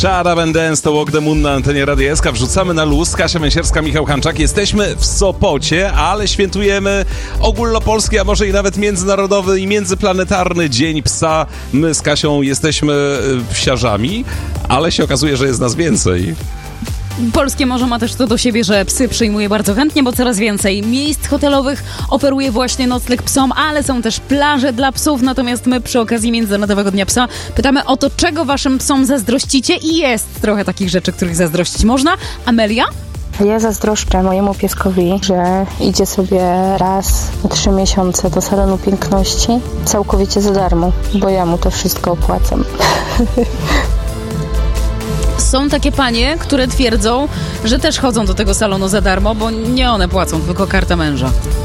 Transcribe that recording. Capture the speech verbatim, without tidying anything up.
Shut Up and Dance to Walk the Moon na antenie Radia S K. Wrzucamy na luz. Kasia Męsierska, Michał Hanczak. Jesteśmy w Sopocie, ale świętujemy ogólnopolski, a może i nawet międzynarodowy i międzyplanetarny Dzień Psa. My z Kasią jesteśmy psiarzami, ale się okazuje, że jest nas więcej. Polskie Morze ma też to do siebie, że psy przyjmuje bardzo chętnie, bo coraz więcej miejsc hotelowych oferuje właśnie nocleg psom, ale są też plaże dla psów, natomiast my przy okazji Międzynarodowego Dnia Psa pytamy o to, czego waszym psom zazdrościcie i jest trochę takich rzeczy, których zazdrościć można. Amelia? Ja zazdroszczę mojemu pieskowi, że idzie sobie raz na trzy miesiące do salonu piękności całkowicie za darmo, bo ja mu to wszystko opłacam. Są takie panie, które twierdzą, że też chodzą do tego salonu za darmo, bo nie one płacą, tylko karta męża.